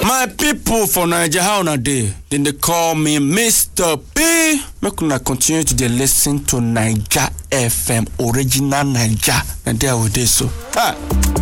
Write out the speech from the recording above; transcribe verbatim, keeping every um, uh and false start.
My people for Nigeria, how na dey? Then they call me Mister P. Make una continue to dey listen to Naija F M, original Naija, and there we dey so. Ah.